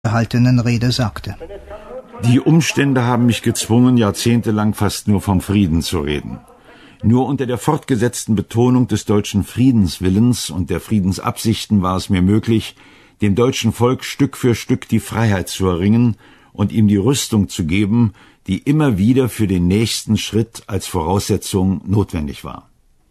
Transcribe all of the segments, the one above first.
gehaltenen Rede sagte. Die Umstände haben mich gezwungen, jahrzehntelang fast nur vom Frieden zu reden. Nur unter der fortgesetzten Betonung des deutschen Friedenswillens und der Friedensabsichten war es mir möglich, dem deutschen Volk Stück für Stück die Freiheit zu erringen und ihm die Rüstung zu geben, die immer wieder für den nächsten Schritt als Voraussetzung notwendig war.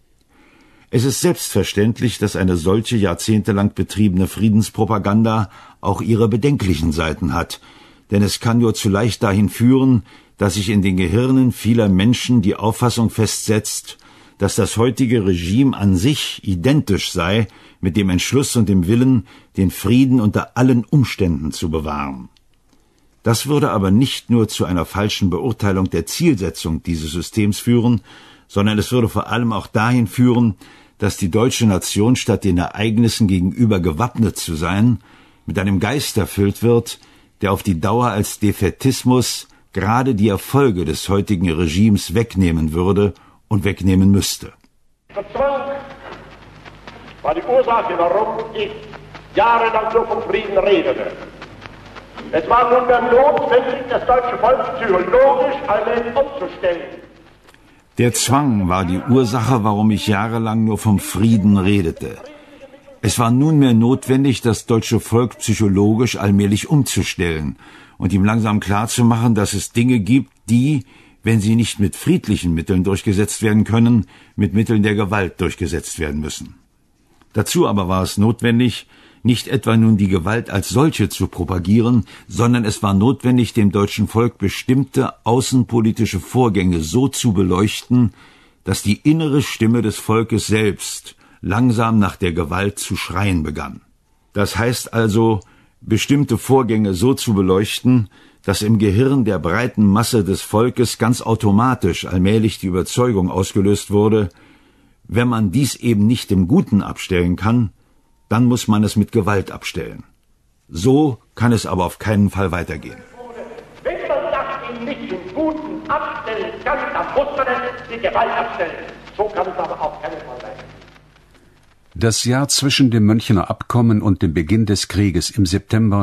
Es ist selbstverständlich, dass eine solche jahrzehntelang betriebene Friedenspropaganda auch ihre bedenklichen Seiten hat, denn es kann nur zu leicht dahin führen, dass sich in den Gehirnen vieler Menschen die Auffassung festsetzt, dass das heutige Regime an sich identisch sei mit dem Entschluss und dem Willen, den Frieden unter allen Umständen zu bewahren. Das würde aber nicht nur zu einer falschen Beurteilung der Zielsetzung dieses Systems führen, sondern es würde vor allem auch dahin führen, dass die deutsche Nation statt den Ereignissen gegenüber gewappnet zu sein, mit einem Geist erfüllt wird, der auf die Dauer als Defätismus gerade die Erfolge des heutigen Regimes wegnehmen würde und wegnehmen müsste. Der Zwang war die Ursache, warum ich jahrelang so vom Frieden redete. Es war nunmehr notwendig, das deutsche Volk psychologisch allmählich umzustellen. Der Zwang war die Ursache, warum ich jahrelang nur vom Frieden redete. Es war nunmehr notwendig, das deutsche Volk psychologisch allmählich umzustellen und ihm langsam klarzumachen, dass es Dinge gibt, die, wenn sie nicht mit friedlichen Mitteln durchgesetzt werden können, mit Mitteln der Gewalt durchgesetzt werden müssen. Dazu aber war es notwendig, nicht etwa nun die Gewalt als solche zu propagieren, sondern es war notwendig, dem deutschen Volk bestimmte außenpolitische Vorgänge so zu beleuchten, dass die innere Stimme des Volkes selbst langsam nach der Gewalt zu schreien begann. Das heißt also, bestimmte Vorgänge so zu beleuchten, dass im Gehirn der breiten Masse des Volkes ganz automatisch allmählich die Überzeugung ausgelöst wurde, wenn man dies eben nicht im Guten abstellen kann, dann muss man es mit Gewalt abstellen. So kann es aber auf keinen Fall weitergehen. Wenn man das eben nicht im Guten abstellen kann, dann muss man es mit Gewalt abstellen. So kann es aber auf keinen Fall weitergehen. Das Jahr zwischen dem Münchener Abkommen und dem Beginn des Krieges im September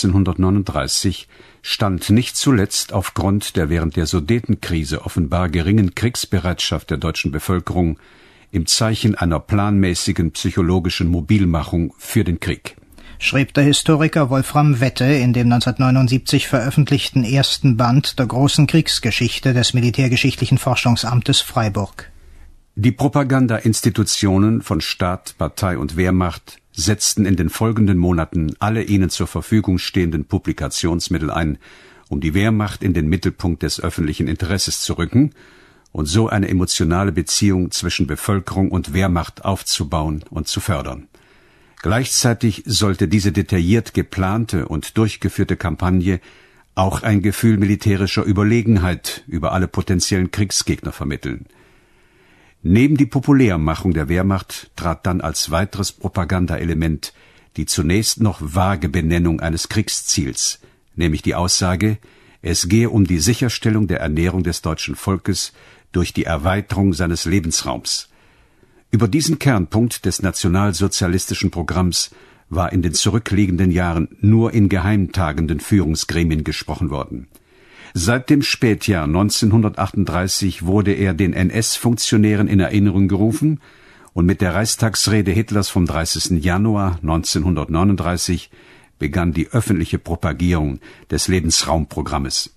1939 stand nicht zuletzt aufgrund der während der Sudetenkrise offenbar geringen Kriegsbereitschaft der deutschen Bevölkerung im Zeichen einer planmäßigen psychologischen Mobilmachung für den Krieg. Schrieb der Historiker Wolfram Wette in dem 1979 veröffentlichten ersten Band der großen Kriegsgeschichte des Militärgeschichtlichen Forschungsamtes Freiburg. Die Propagandainstitutionen von Staat, Partei und Wehrmacht setzten in den folgenden Monaten alle ihnen zur Verfügung stehenden Publikationsmittel ein, um die Wehrmacht in den Mittelpunkt des öffentlichen Interesses zu rücken und so eine emotionale Beziehung zwischen Bevölkerung und Wehrmacht aufzubauen und zu fördern. Gleichzeitig sollte diese detailliert geplante und durchgeführte Kampagne auch ein Gefühl militärischer Überlegenheit über alle potenziellen Kriegsgegner vermitteln. Neben die Populärmachung der Wehrmacht trat dann als weiteres Propagandaelement die zunächst noch vage Benennung eines Kriegsziels, nämlich die Aussage, es gehe um die Sicherstellung der Ernährung des deutschen Volkes durch die Erweiterung seines Lebensraums. Über diesen Kernpunkt des nationalsozialistischen Programms war in den zurückliegenden Jahren nur in geheimtagenden Führungsgremien gesprochen worden. Seit dem Spätjahr 1938 wurde er den NS-Funktionären in Erinnerung gerufen und mit der Reichstagsrede Hitlers vom 30. Januar 1939 begann die öffentliche Propagierung des Lebensraumprogrammes.